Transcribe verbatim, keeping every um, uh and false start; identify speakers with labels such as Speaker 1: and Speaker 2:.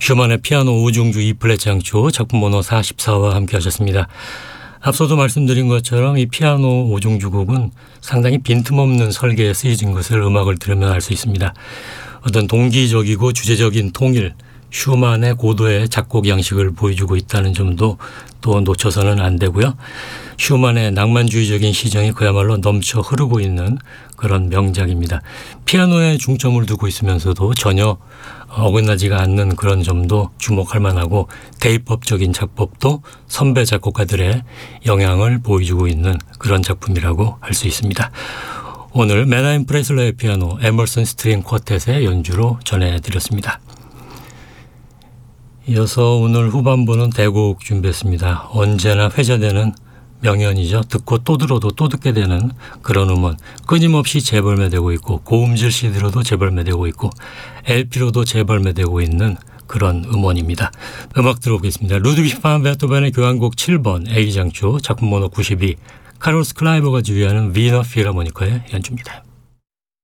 Speaker 1: 슈만의 피아노 오중주 이 플랫 장조 작품 번호 사십사와 함께 하셨습니다. 앞서도 말씀드린 것처럼 이 피아노 오중주 곡은 상당히 빈틈없는 설계에 쓰여진 것을 음악을 들으면 알 수 있습니다. 어떤 동기적이고 주제적인 통일, 슈만의 고도의 작곡 양식을 보여주고 있다는 점도 또 놓쳐서는 안 되고요. 슈만의 낭만주의적인 시정이 그야말로 넘쳐 흐르고 있는 그런 명작입니다. 피아노에 중점을 두고 있으면서도 전혀 어긋나지가 않는 그런 점도 주목할 만하고 대입법적인 작법도 선배 작곡가들의 영향을 보여주고 있는 그런 작품이라고 할 수 있습니다. 오늘 메나임 프레슬러의 피아노 에머슨 스트링 쿼텟의 연주로 전해드렸습니다. 이어서 오늘 후반부는 대곡 준비했습니다. 언제나 회자되는 명연이죠. 듣고 또 들어도 또 듣게 되는 그런 음원. 끊임없이 재발매되고 있고 고음질 씨디로도 재발매되고 있고 엘피로도 재발매되고 있는 그런 음원입니다. 음악 들어보겠습니다. 루드비히 반 베토벤의 교향곡 칠 번 A장조 작품 번호 구십이 카를로스 클라이버가 지휘하는 위너 필하모니카의 연주입니다.